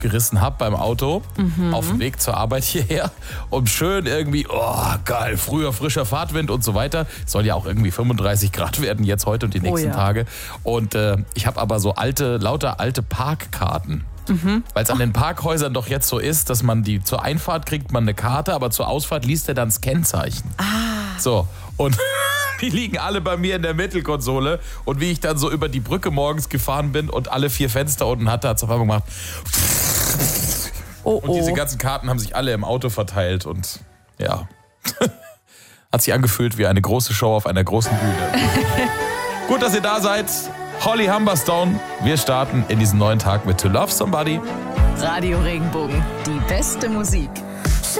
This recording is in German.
gerissen habe beim Auto auf dem Weg zur Arbeit hierher, um schön irgendwie, geil, früher frischer Fahrtwind und so weiter. Soll ja auch irgendwie 35 Grad werden jetzt heute und die nächsten Tage. Und ich habe aber so lauter alte Parkkarten. Weil es an den Parkhäusern doch jetzt so ist, dass man zur Einfahrt kriegt man eine Karte, aber zur Ausfahrt liest er dann das Kennzeichen. So, und die liegen alle bei mir in der Mittelkonsole. Und wie ich dann so über die Brücke morgens gefahren bin und alle 4 Fenster unten hatte, hat es auf einmal gemacht. Und diese ganzen Karten haben sich alle im Auto verteilt und ja, hat sich angefühlt wie eine große Show auf einer großen Bühne. Gut, dass ihr da seid. Holly Humberstone. Wir starten in diesen neuen Tag mit To Love Somebody. Radio Regenbogen, die beste Musik.